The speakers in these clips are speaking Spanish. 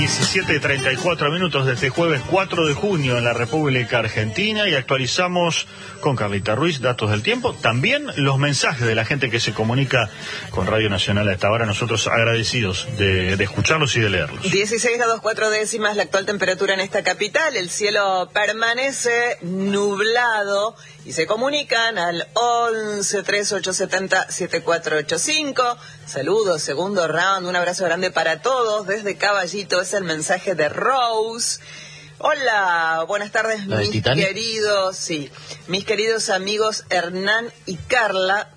17:34 de este jueves 4 de junio en la República Argentina, y actualizamos con Carlita Ruiz datos del tiempo, también los mensajes de la gente que se comunica con Radio Nacional a esta hora, nosotros agradecidos de escucharlos y de leerlos. 16 grados 4 décimas la actual temperatura en esta capital, el cielo permanece nublado y se comunican al 11 3870 7485. Saludos, segundo round, un abrazo grande para todos desde Caballito, es el mensaje de Rose. Hola, buenas tardes mis queridos, mis queridos amigos Hernán y Carla.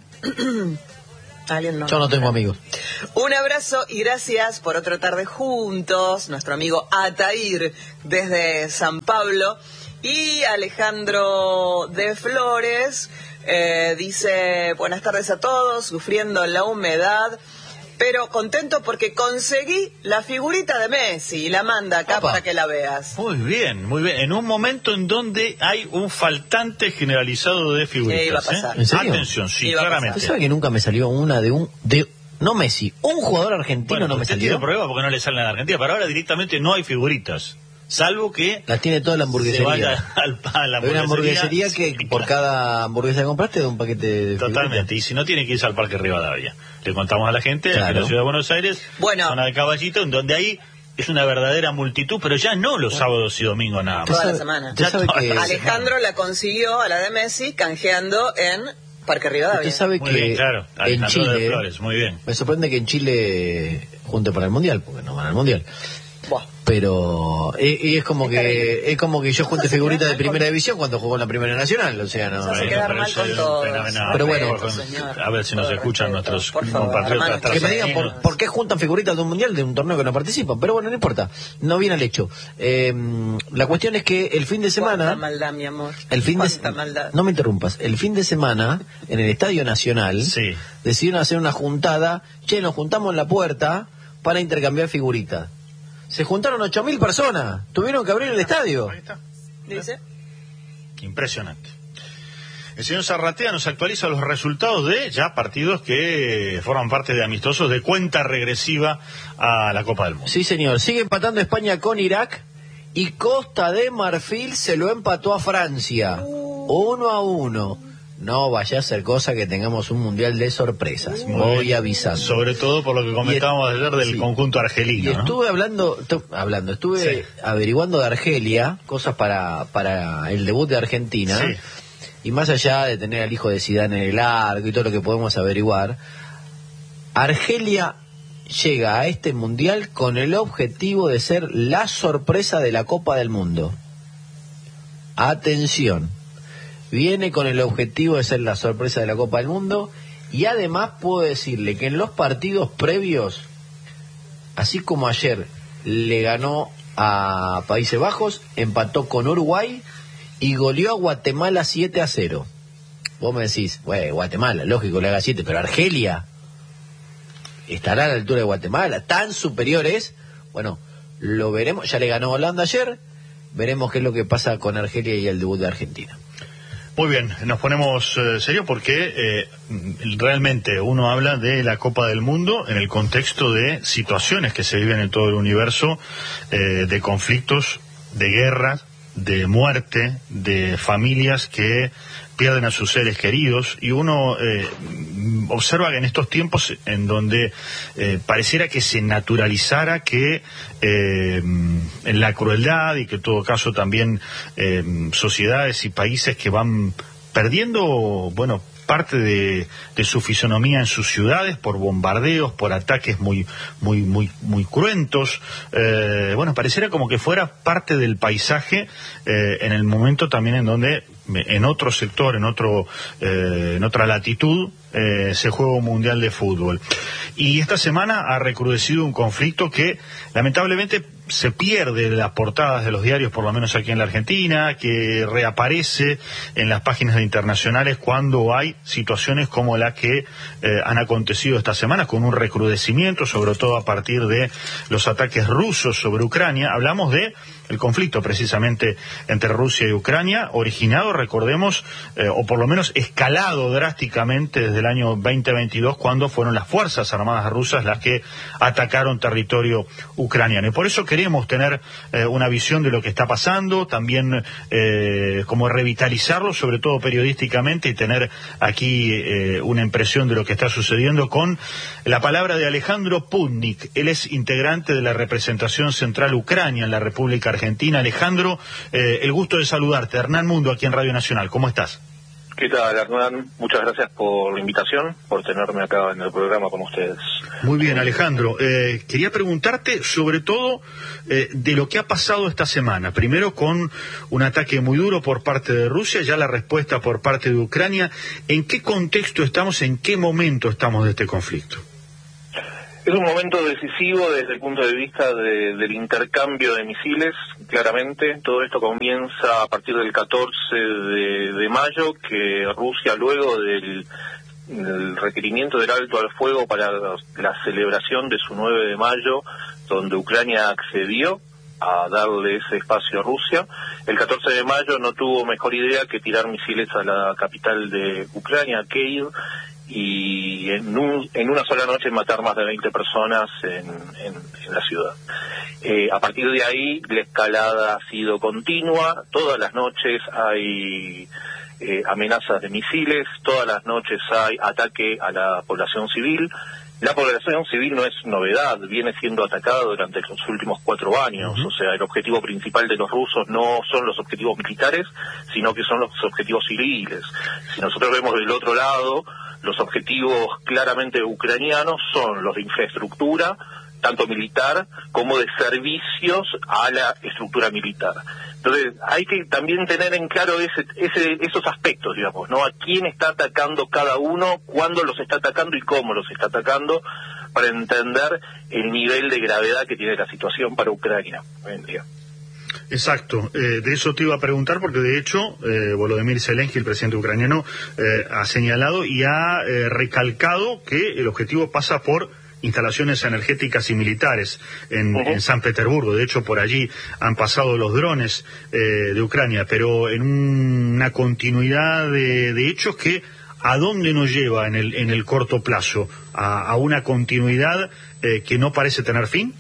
Yo no tengo amigos. Un abrazo y gracias por otra tarde juntos. Nuestro amigo Atair desde San Pablo. Y Alejandro de Flores dice: buenas tardes a todos, sufriendo la humedad, pero contento porque conseguí la figurita de Messi y la manda acá para que la veas. Muy bien, muy bien. En un momento en donde hay un faltante generalizado de figuritas. Iba a pasar. ¿En serio? Atención, sí, Iba claramente. ¿Usted sabe que nunca me salió una no Messi, un jugador argentino? Bueno, no me usted salió. tiene prueba porque no le salen a la Argentina, pero ahora directamente no hay figuritas. Salvo que las tiene toda la hamburguesería. se vaya a la hamburguesería. Hay una hamburguesería que por cada hamburguesa que compraste da un paquete de Totalmente, figuritas. Y si no, tiene que irse al Parque Rivadavia. Le contamos a la gente, Claro. en la ciudad de Buenos Aires, zona de Caballito, en donde ahí es una verdadera multitud, pero ya no los sábados y domingos nada más. Toda la semana. Ya toda que la Alejandro la consiguió a la de Messi canjeando en Parque Rivadavia. Usted sabe muy que bien, claro. en Alejandro de Chile, Flores, muy bien. me sorprende que en Chile junte para el Mundial, porque no van al Mundial. Buah. Pero es como que yo junte figuritas de primera división cuando jugó en la Primera Nacional, o sea, no. Se hace quedar mal con todos. Pero bueno, a ver si nos escuchan nuestros por favor, compatriotas. que me digan por qué juntan figuritas de un mundial, de un torneo que no participan. Pero bueno, no importa, no viene al hecho. La cuestión es que el fin de semana... Cuánta maldad, mi amor. Maldad. No me interrumpas. El fin de semana, en el Estadio Nacional, decidieron hacer una juntada. Che, nos juntamos en la puerta para intercambiar figuritas. Se juntaron 8.000 personas. Tuvieron que abrir el estadio. Ahí está. ¿Dice? Impresionante. El señor Zarratea nos actualiza los resultados de ya partidos que forman parte de amistosos de cuenta regresiva a la Copa del Mundo. Sí, señor. Sigue empatando España con Irak y Costa de Marfil se lo empató a Francia. 1-1. No vaya a ser cosa que tengamos un mundial de sorpresas. Voy avisando. Sobre todo por lo que comentábamos ayer del conjunto argelino. Y estuve estuve averiguando de Argelia, cosas para el debut de Argentina. Sí. Y más allá de tener al hijo de Zidane en el arco y todo lo que podemos averiguar, Argelia llega a este mundial con el objetivo de ser la sorpresa de la Copa del Mundo. Atención. Viene con el objetivo de ser la sorpresa de la Copa del Mundo, y además puedo decirle que en los partidos previos, así como ayer le ganó a Países Bajos, empató con Uruguay y goleó a Guatemala 7-0. Vos me decís, Guatemala, lógico, le haga 7, pero Argelia estará a la altura de Guatemala, tan superiores. Bueno, lo veremos, ya le ganó Holanda ayer, veremos qué es lo que pasa con Argelia y el debut de Argentina. Muy bien, nos ponemos serios porque realmente uno habla de la Copa del Mundo en el contexto de situaciones que se viven en todo el universo, de conflictos, de guerras, de muerte, de familias que pierden a sus seres queridos, y uno observa que en estos tiempos en donde pareciera que se naturalizara que en la crueldad, y que en todo caso también sociedades y países que van perdiendo, parte de su fisonomía en sus ciudades por bombardeos, por ataques muy cruentos. Pareciera como que fuera parte del paisaje en el momento también en donde en otro sector, en otra latitud, se juega un mundial de fútbol. Y esta semana ha recrudecido un conflicto que lamentablemente se pierde de las portadas de los diarios, por lo menos aquí en la Argentina, que reaparece en las páginas internacionales cuando hay situaciones como la que han acontecido esta semana, con un recrudecimiento, sobre todo a partir de los ataques rusos sobre Ucrania. Hablamos de el conflicto precisamente entre Rusia y Ucrania, originado, recordemos, o por lo menos escalado drásticamente desde el año 2022, cuando fueron las Fuerzas Armadas rusas las que atacaron territorio ucraniano. Y por eso queríamos queremos tener una visión de lo que está pasando, también como revitalizarlo, sobre todo periodísticamente, y tener aquí una impresión de lo que está sucediendo con la palabra de Alejandro Putnik. Él es integrante de la representación central Ucrania en la República Argentina. Alejandro, el gusto de saludarte. Hernán Mundo, aquí en Radio Nacional. ¿Cómo estás? ¿Qué tal, Hernán? Muchas gracias por la invitación, por tenerme acá en el programa con ustedes. Muy bien, Alejandro. Quería preguntarte sobre todo de lo que ha pasado esta semana. Primero con un ataque muy duro por parte de Rusia, ya la respuesta por parte de Ucrania. ¿En qué contexto estamos, en qué momento estamos de este conflicto? Es un momento decisivo desde el punto de vista del intercambio de misiles, claramente. Todo esto comienza a partir del 14 de mayo, que Rusia, luego del requerimiento del alto al fuego para la celebración de su 9 de mayo, donde Ucrania accedió a darle ese espacio a Rusia, el 14 de mayo no tuvo mejor idea que tirar misiles a la capital de Ucrania, Kiev, y en una sola noche matar más de 20 personas en la ciudad. A partir de ahí la escalada ha sido continua, todas las noches hay amenazas de misiles, todas las noches hay ataque a la población civil. La población civil no es novedad, viene siendo atacada durante los últimos 4 años. O sea, el objetivo principal de los rusos no son los objetivos militares, sino que son los objetivos civiles. Si nosotros vemos del otro lado, los objetivos claramente ucranianos son los de infraestructura, tanto militar como de servicios a la estructura militar. Entonces, hay que también tener en claro esos aspectos, digamos, ¿no? A quién está atacando cada uno, cuándo los está atacando y cómo los está atacando, para entender el nivel de gravedad que tiene la situación para Ucrania hoy en día. Exacto, de eso te iba a preguntar porque de hecho Volodymyr Zelensky, el presidente ucraniano, ha señalado y ha recalcado que el objetivo pasa por instalaciones energéticas y militares en San Petersburgo. De hecho, por allí han pasado los drones de Ucrania, pero en una continuidad de hechos que ¿a dónde nos lleva en el corto plazo? ¿A una continuidad que no parece tener fin?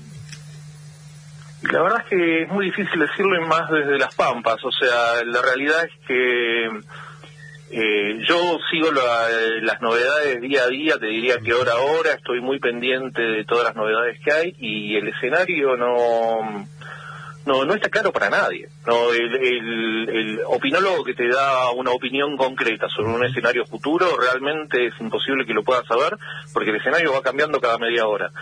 La verdad es que es muy difícil decirlo, y más desde las Pampas. O sea, la realidad es que yo sigo las novedades día a día, te diría que hora a hora, estoy muy pendiente de todas las novedades que hay, y el escenario no está claro para nadie. No, el opinólogo que te da una opinión concreta sobre un escenario futuro realmente es imposible que lo pueda saber, porque el escenario va cambiando cada media hora.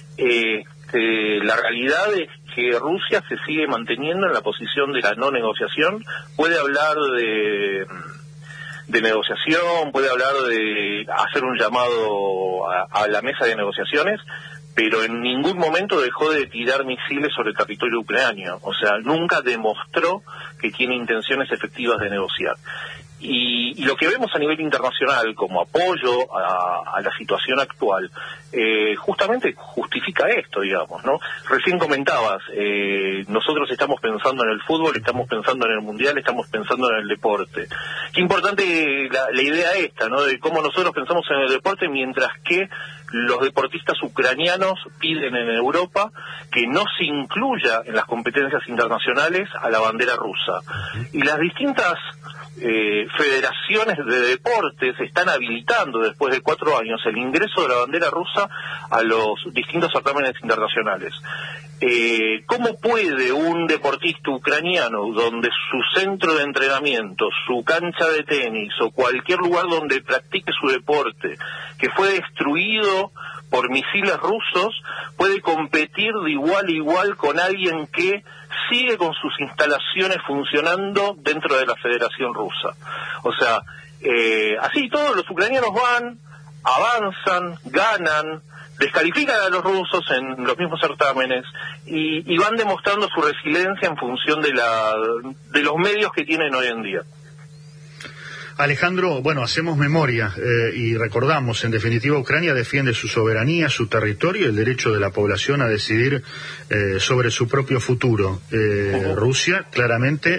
La realidad es que Rusia se sigue manteniendo en la posición de la no negociación. Puede hablar de negociación, puede hablar de hacer un llamado a la mesa de negociaciones, pero en ningún momento dejó de tirar misiles sobre el territorio ucraniano. O sea, nunca demostró que tiene intenciones efectivas de negociar. Y lo que vemos a nivel internacional como apoyo a la situación actual, justamente justifica esto, digamos, ¿no? Recién comentabas, nosotros estamos pensando en el fútbol, estamos pensando en el mundial, estamos pensando en el deporte. Qué importante la idea esta, ¿no? De cómo nosotros pensamos en el deporte, mientras que los deportistas ucranianos piden en Europa que no se incluya en las competencias internacionales a la bandera rusa. Y las distintas federaciones de deportes están habilitando después de 4 años el ingreso de la bandera rusa a los distintos certámenes internacionales. ¿Cómo puede un deportista ucraniano, donde su centro de entrenamiento, su cancha de tenis o cualquier lugar donde practique su deporte, que fue destruido por misiles rusos, puede competir de igual a igual con alguien que sigue con sus instalaciones funcionando dentro de la Federación Rusa? O sea, así todos los ucranianos van, avanzan, ganan, descalifican a los rusos en los mismos certámenes y van demostrando su resiliencia en función de los medios que tienen hoy en día. Alejandro, bueno, hacemos memoria y recordamos, en definitiva, Ucrania defiende su soberanía, su territorio y el derecho de la población a decidir sobre su propio futuro. Rusia claramente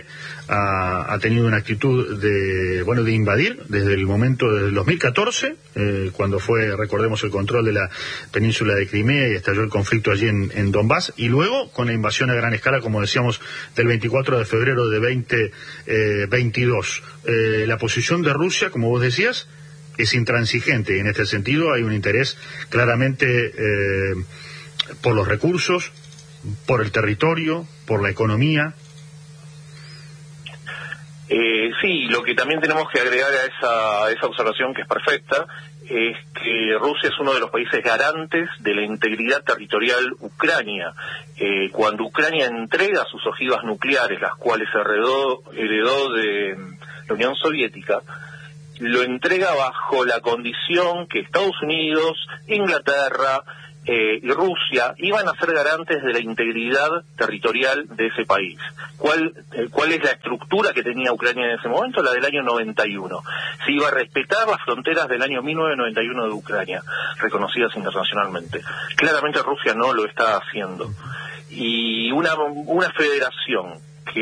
ha tenido una actitud de invadir desde el momento del 2014, cuando fue, recordemos, el control de la península de Crimea y estalló el conflicto allí en Donbass, y luego con la invasión a gran escala, como decíamos, del 24 de febrero de 2022. La posición de Rusia, como vos decías, es intransigente, y en este sentido hay un interés claramente por los recursos, por el territorio, por la economía. Sí, lo que también tenemos que agregar a esa observación, que es perfecta, es que Rusia es uno de los países garantes de la integridad territorial ucrania. Cuando Ucrania entrega sus ojivas nucleares, las cuales heredó de la Unión Soviética, lo entrega bajo la condición que Estados Unidos, Inglaterra y Rusia iban a ser garantes de la integridad territorial de ese país. ¿Cuál es la estructura que tenía Ucrania en ese momento? La del año 91. Se iba a respetar las fronteras del año 1991 de Ucrania, reconocidas internacionalmente. Claramente Rusia no lo está haciendo. Y una federación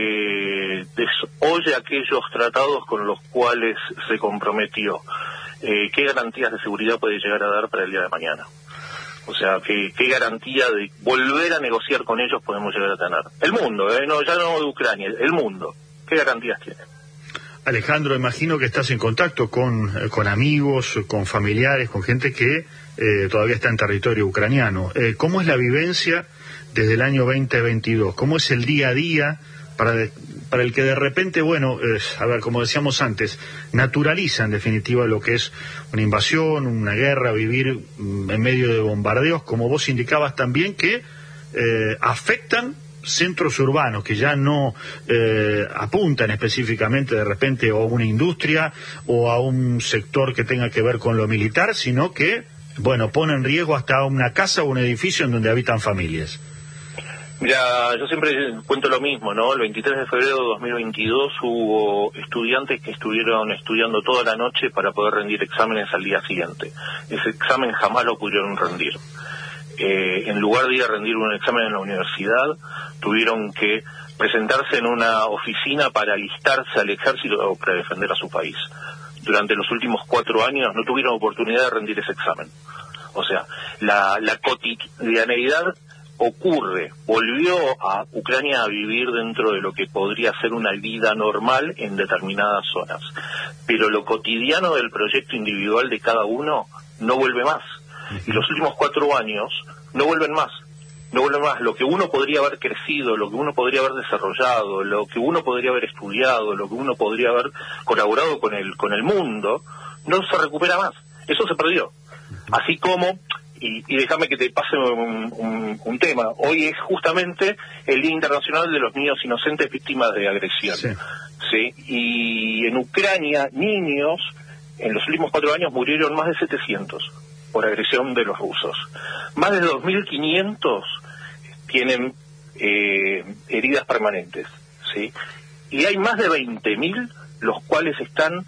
que desoye aquellos tratados con los cuales se comprometió, ¿qué garantías de seguridad puede llegar a dar para el día de mañana? O sea, ¿qué garantía de volver a negociar con ellos podemos llegar a tener? El mundo, ya no de Ucrania, el mundo. ¿Qué garantías tiene? Alejandro, imagino que estás en contacto con amigos, con familiares, con gente que todavía está en territorio ucraniano. ¿Cómo es la vivencia desde el año 2022? ¿Cómo es el día a día para el que de repente, a ver, como decíamos antes, naturaliza en definitiva lo que es una invasión, una guerra, vivir en medio de bombardeos, como vos indicabas también, que afectan centros urbanos, que ya no apuntan específicamente de repente a una industria o a un sector que tenga que ver con lo militar, sino que, pone en riesgo hasta una casa o un edificio en donde habitan familias. Mira, yo siempre cuento lo mismo, ¿no? El 23 de febrero de 2022 hubo estudiantes que estuvieron estudiando toda la noche para poder rendir exámenes al día siguiente. Ese examen jamás lo pudieron rendir. En lugar de ir a rendir un examen en la universidad, tuvieron que presentarse en una oficina para alistarse al ejército o para defender a su país. Durante los últimos 4 años no tuvieron oportunidad de rendir ese examen. O sea, la cotidianeidad volvió a Ucrania a vivir dentro de lo que podría ser una vida normal en determinadas zonas. Pero lo cotidiano del proyecto individual de cada uno no vuelve más. Y los últimos 4 años no vuelven más. No vuelven más. Lo que uno podría haber crecido, lo que uno podría haber desarrollado, lo que uno podría haber estudiado, lo que uno podría haber colaborado con el mundo, no se recupera más. Eso se perdió. Así como... Y déjame que te pase un tema. Hoy es justamente el Día Internacional de los Niños Inocentes Víctimas de Agresión. Sí. Y en Ucrania, niños, en los últimos 4 años murieron más de 700 por agresión de los rusos. Más de 2.500 tienen heridas permanentes. ¿Sí? Y hay más de 20.000 los cuales están...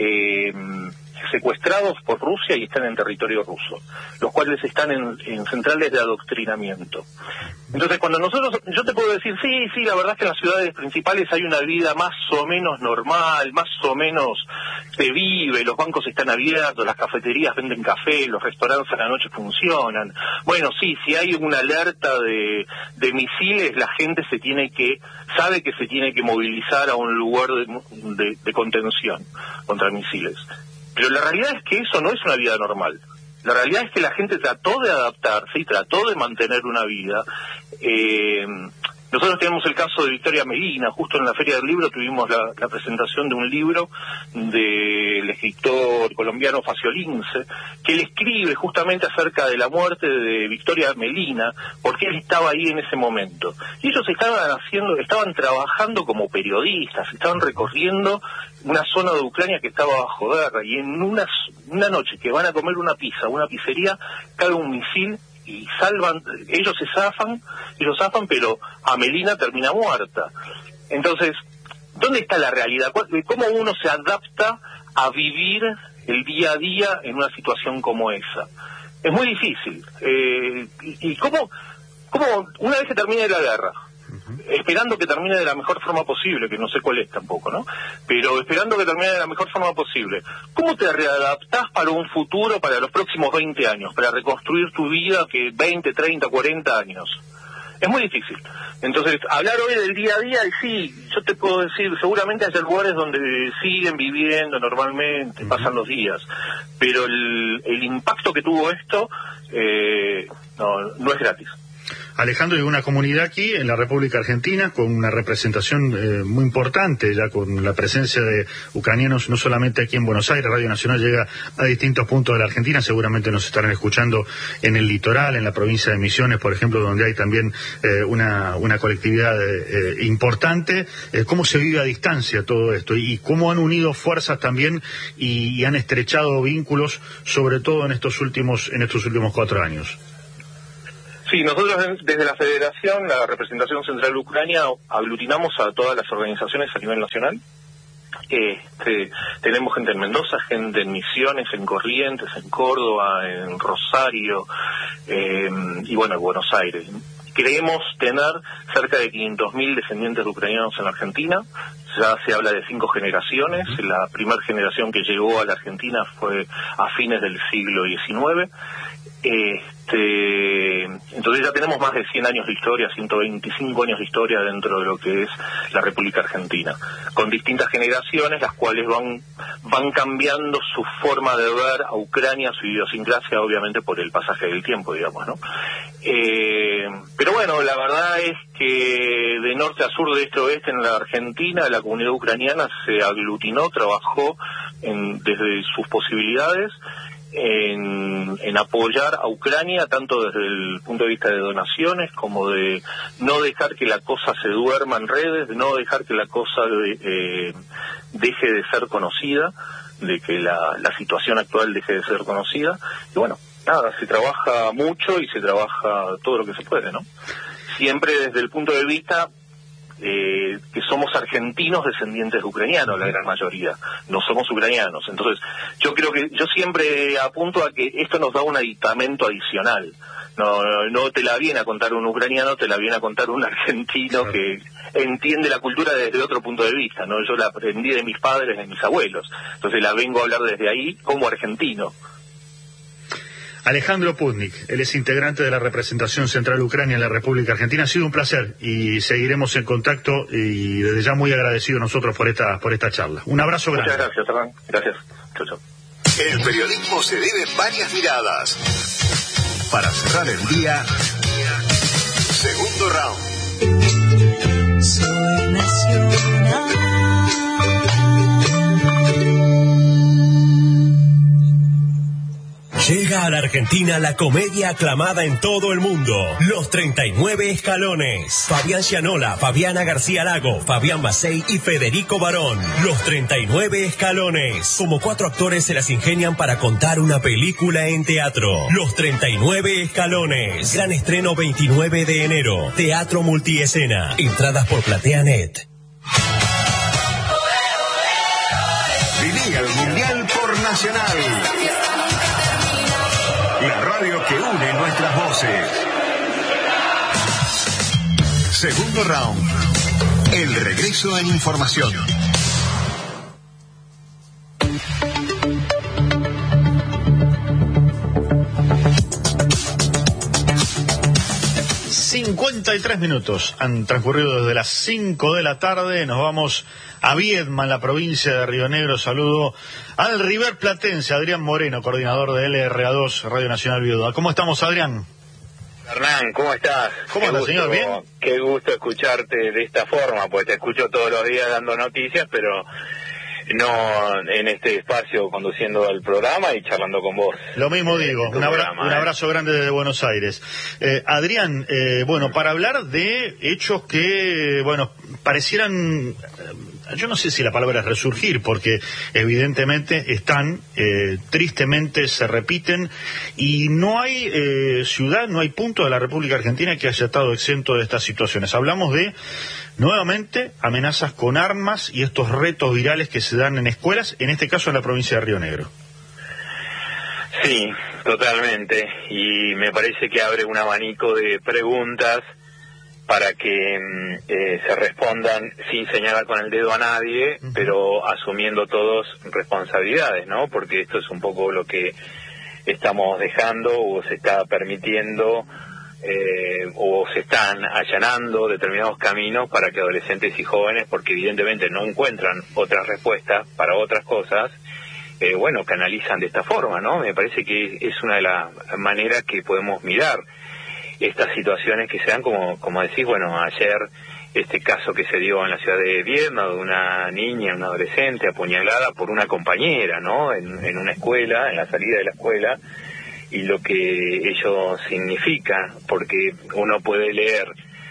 secuestrados por Rusia y están en territorio ruso, los cuales están en centrales de adoctrinamiento. Entonces, cuando yo te puedo decir, sí, la verdad es que en las ciudades principales hay una vida más o menos normal, más o menos se vive, los bancos están abiertos, las cafeterías venden café, los restaurantes a la noche funcionan. Bueno, sí, si hay una alerta de misiles, la gente sabe que se tiene que movilizar a un lugar de contención contra misiles. Pero la realidad es que eso no es una vida normal. La realidad es que la gente trató de adaptarse y trató de mantener una vida. Nosotros tenemos el caso de Victoria Melina. Justo en la Feria del Libro tuvimos la presentación de un libro del escritor colombiano Facio Lince, que él escribe justamente acerca de la muerte de Victoria Melina, porque él estaba ahí en ese momento. Y ellos estaban trabajando como periodistas, estaban recorriendo una zona de Ucrania que estaba bajo guerra, y en una noche que van a comer una pizzería, cae un misil y ellos zafan, pero Melina termina muerta. Entonces, ¿dónde está la realidad? ¿Cómo uno se adapta a vivir el día a día en una situación como esa? Es muy difícil. ¿Y cómo una vez que termine la guerra, esperando que termine de la mejor forma posible, que no sé cuál es tampoco, ¿no? Pero esperando que termine de la mejor forma posible. ¿Cómo te readaptás para un futuro, para los próximos 20 años, para reconstruir tu vida que 20, 30, 40 años? Es muy difícil. Entonces, hablar hoy del día a día, y sí, yo te puedo decir, seguramente hay lugares donde siguen viviendo normalmente, pasan los días, pero el impacto que tuvo esto no es gratis. Alejandro, hay una comunidad aquí en la República Argentina con una representación muy importante, ya con la presencia de ucranianos, no solamente aquí en Buenos Aires. Radio Nacional llega a distintos puntos de la Argentina, seguramente nos estarán escuchando en el litoral, en la provincia de Misiones, por ejemplo, donde hay también una colectividad importante. ¿Cómo se vive a distancia todo esto? Y cómo han unido fuerzas también y han estrechado vínculos, sobre todo en estos últimos 4 años. Sí, nosotros desde la Federación, la Representación Central de Ucrania, aglutinamos a todas las organizaciones a nivel nacional. Tenemos gente en Mendoza, gente en Misiones, en Corrientes, en Córdoba, en Rosario, y bueno, en Buenos Aires. Creemos tener cerca de 500.000 descendientes de ucranianos en la Argentina. Ya se habla de 5 generaciones. La primera generación que llegó a la Argentina fue a fines del siglo XIX. Entonces ya tenemos más de 100 años de historia, 125 años de historia dentro de lo que es la República Argentina, con distintas generaciones, las cuales van cambiando su forma de ver a Ucrania, su idiosincrasia, obviamente por el pasaje del tiempo, digamos, ¿no? Pero bueno, la verdad es que de norte a sur, de este a oeste en la Argentina, la comunidad ucraniana se aglutinó, trabajó desde sus posibilidades en apoyar a Ucrania, tanto desde el punto de vista de donaciones como de no dejar que la cosa se duerma en redes, de no dejar que la cosa deje de ser conocida, de que la situación actual deje de ser conocida. Y bueno, nada, se trabaja mucho y se trabaja todo lo que se puede, ¿no? Siempre desde el punto de vista que somos argentinos descendientes de ucranianos, la gran mayoría, no somos ucranianos. Entonces, yo siempre apunto a que esto nos da un aditamento adicional. No te la viene a contar un ucraniano, te la viene a contar un argentino que entiende la cultura desde otro punto de vista, ¿no? Yo la aprendí de mis padres, de mis abuelos. Entonces la vengo a hablar desde ahí como argentino. Alejandro Putnik, él es integrante de la Representación Central de Ucrania en la República Argentina. Ha sido un placer y seguiremos en contacto, y desde ya muy agradecido nosotros por esta charla. Un abrazo grande. Muchas gracias, Hernán. Gracias. Chau, chau. El periodismo se vive en varias miradas. Para cerrar el día, segundo round. Soy nacional. Llega a la Argentina la comedia aclamada en todo el mundo, Los 39 Escalones. Fabián Gianola, Fabiana García Lago, Fabián Macei y Federico Barón. Los 39 Escalones. Como 4 actores se las ingenian para contar una película en teatro. Los 39 Escalones. Gran estreno 29 de enero. Teatro Multiescena. Entradas por PlateaNet. Viví el Mundial por Nacional. La radio que une nuestras voces. Segundo round. El regreso en información. ...53 han transcurrido desde las 5 de la tarde. Nos vamos a Viedma, en la provincia de Río Negro. Saludo al River Platense, Adrián Moreno, coordinador de LRA2, Radio Nacional Viuda. ¿Cómo estamos, Adrián? Hernán, ¿cómo estás? ¿Cómo anda, señor? ¿Bien? Qué gusto escucharte de esta forma, pues te escucho todos los días dando noticias, pero no en este espacio conduciendo el programa y charlando con vos. Lo mismo digo, un abrazo grande desde Buenos Aires. Adrián, bueno, para hablar de hechos que, bueno, parecieran, yo no sé si la palabra es resurgir, porque evidentemente están, tristemente se repiten, y no hay ciudad, no hay punto de la República Argentina que haya estado exento de estas situaciones. Hablamos de, nuevamente, amenazas con armas y estos retos virales que se dan en escuelas, en este caso en la provincia de Río Negro. Sí, totalmente, y me parece que abre un abanico de preguntas para que se respondan sin señalar con el dedo a nadie, pero asumiendo todos responsabilidades, ¿no? Porque esto es un poco lo que estamos dejando o se está permitiendo o se están allanando determinados caminos para que adolescentes y jóvenes, porque evidentemente no encuentran otras respuestas para otras cosas, canalizan de esta forma, ¿no? Me parece que es una de las maneras que podemos mirar estas situaciones que se dan, como decís, ayer este caso que se dio en la ciudad de Viedma, de una niña, una adolescente apuñalada por una compañera, ¿no? En una escuela, en la salida de la escuela, y lo que ello significa, porque uno puede leer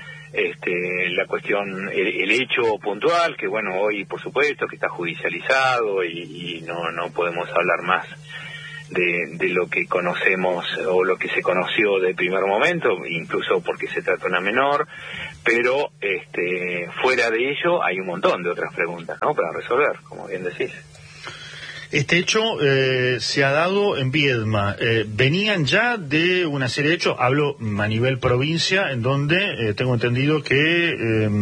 la cuestión, el hecho puntual, que hoy por supuesto que está judicializado y no podemos hablar más de lo que conocemos o lo que se conoció de primer momento, incluso porque se trata de una menor, pero fuera de ello hay un montón de otras preguntas, ¿no?, para resolver, como bien decís. Este hecho se ha dado en Viedma. Venían ya de una serie de hechos, hablo a nivel provincia, en donde tengo entendido que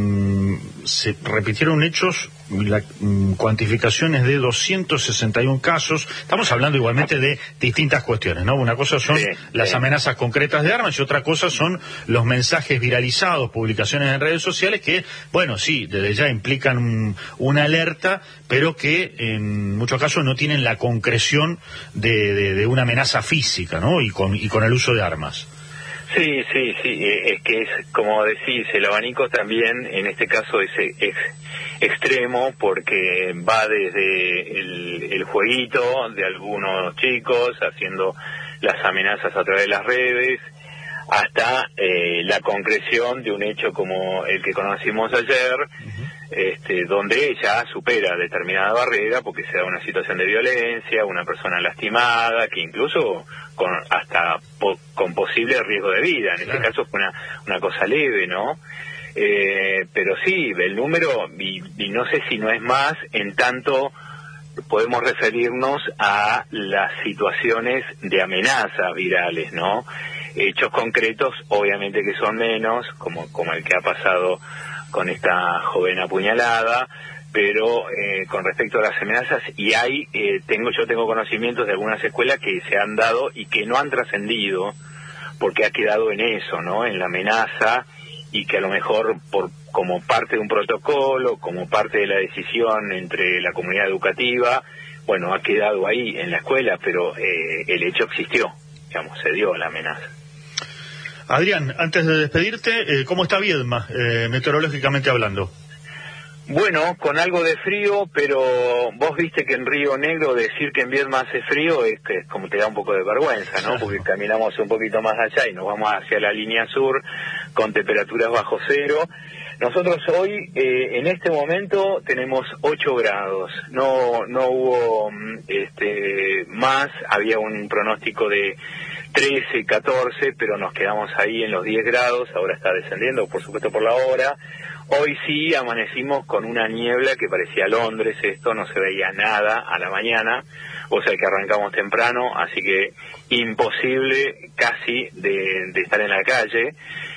se repitieron hechos, la cuantificación es de 261 casos. Estamos hablando igualmente de distintas cuestiones, ¿no? Una cosa son las amenazas concretas de armas y otra cosa son los mensajes viralizados, publicaciones en redes sociales que, sí, desde ya implican una alerta, pero que en muchos casos no tienen la concreción de una amenaza física, ¿no? Y con el uso de armas. Sí, es que es, como decís, el abanico también en este caso es extremo, porque va desde el jueguito de algunos chicos haciendo las amenazas a través de las redes, hasta la concreción de un hecho como el que conocimos ayer, donde ya supera determinada barrera porque se da una situación de violencia, una persona lastimada, que incluso con posible riesgo de vida. En este caso fue una cosa leve, ¿no? Pero sí, el número, y no sé si no es más, en tanto podemos referirnos a las situaciones de amenazas virales, ¿no? Hechos concretos, obviamente que son menos, como el que ha pasado con esta joven apuñalada, pero con respecto a las amenazas, y yo tengo conocimientos de algunas escuelas que se han dado y que no han trascendido, porque ha quedado en eso, ¿no?, en la amenaza, y que a lo mejor como parte de un protocolo, como parte de la decisión entre la comunidad educativa, ha quedado ahí en la escuela, pero el hecho existió, se dio la amenaza. Adrián, antes de despedirte, ¿cómo está Viedma, meteorológicamente hablando? Bueno, con algo de frío, pero vos viste que en Río Negro decir que en Viedma hace frío es que como te da un poco de vergüenza, ¿no? Porque caminamos un poquito más allá y nos vamos hacia la línea sur con temperaturas bajo cero. Nosotros hoy, en este momento, tenemos 8 grados. No hubo más, había un pronóstico de 13, 14, pero nos quedamos ahí en los 10 grados, ahora está descendiendo, por supuesto, por la hora. Hoy sí amanecimos con una niebla que parecía Londres, no se veía nada a la mañana, o sea que arrancamos temprano, así que imposible casi de estar en la calle.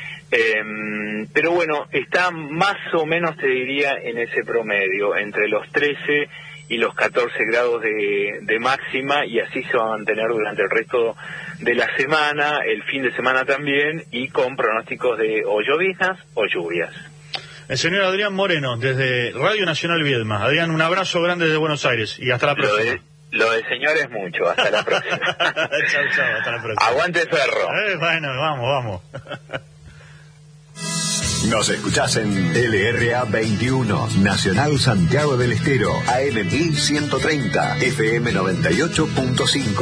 Pero está más o menos, te diría, en ese promedio, entre los 13 y los 14 grados de máxima, y así se va a mantener durante el resto de la semana, el fin de semana también, y con pronósticos de o lloviznas o lluvias. El señor Adrián Moreno, desde Radio Nacional Viedma. Adrián, un abrazo grande desde Buenos Aires y hasta la próxima. Lo de señor es mucho, hasta la próxima. Chau, hasta la próxima. Aguante Ferro. Vamos. Nos escuchás en LRA 21, Nacional Santiago del Estero, AM 1130, FM 98.5.